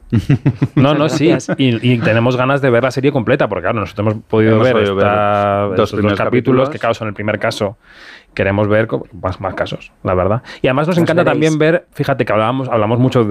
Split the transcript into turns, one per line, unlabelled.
No, sí. Y tenemos ganas de ver la serie completa, porque claro, nosotros hemos podido ver estos dos capítulos, que claro, son el primer caso. Queremos ver más casos, la verdad. Y además nos encanta también ver, fíjate que hablamos mucho